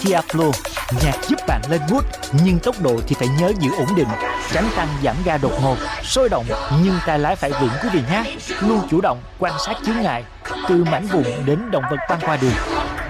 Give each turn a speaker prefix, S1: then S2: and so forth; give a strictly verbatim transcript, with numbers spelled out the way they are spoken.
S1: Tiaflo, nhạc giúp bạn lên mood, nhưng tốc độ thì phải nhớ giữ ổn định, tránh tăng giảm ga đột ngột, sôi động nhưng tay lái phải vững quý vị nhé. Luôn chủ động quan sát chướng ngại, từ mảnh vụn đến động vật băng qua đường.